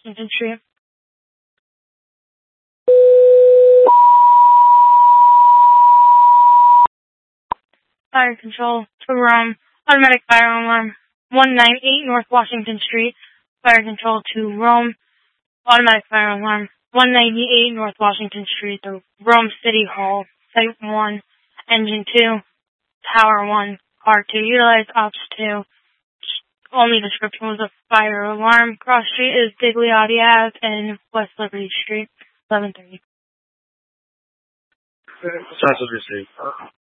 Washington Street. Fire control to Rome. Automatic fire alarm 198 North Washington Street. Fire control to Rome. Automatic fire alarm 198 North Washington Street. The Rome City Hall. Site 1. Engine 2. Tower 1. Car 2. Utilize Ops 2. Only description was a fire alarm. Cross street is Digliotti Ave and West Liberty Street. 11:30. Success was received.